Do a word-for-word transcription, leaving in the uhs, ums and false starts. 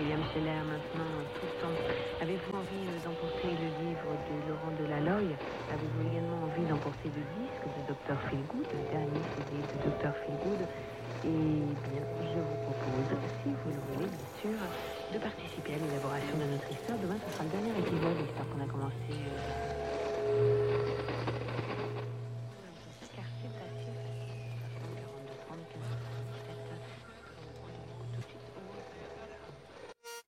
William Seller maintenant tout le temps. Avez-vous envie d'emporter le livre de Laurent Delalloy? Avez-vous également envie d'emporter le disque de docteur Feelgood, le dernier C D de docteur Feelgood? Eh bien, je vous propose, si vous le voulez bien sûr, de participer à l'élaboration de notre histoire. Demain, ce sera le dernier épisode, l'histoire qu'on a commencé euh,